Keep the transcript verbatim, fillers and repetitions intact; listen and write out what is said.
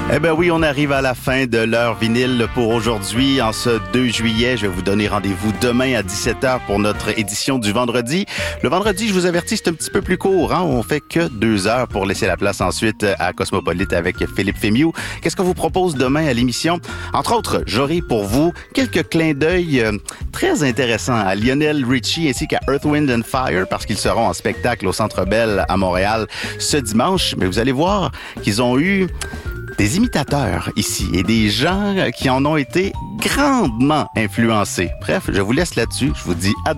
Eh bien oui, on arrive à la fin de l'heure vinyle pour aujourd'hui. En ce deux juillet, je vais vous donner rendez-vous demain à dix-sept heures pour notre édition du vendredi. Le vendredi, je vous avertis, c'est un petit peu plus court. Hein? On fait que deux heures pour laisser la place ensuite à Cosmopolite avec Philippe Fémiou. Qu'est-ce qu'on vous propose demain à l'émission? Entre autres, j'aurai pour vous quelques clins d'œil euh, très intéressants à Lionel Richie ainsi qu'à Earth, Wind and Fire parce qu'ils seront en spectacle au Centre Bell à Montréal ce dimanche. Mais vous allez voir qu'ils ont eu des imitateurs ici et des gens qui en ont été grandement influencés. Bref, je vous laisse là-dessus. Je vous dis à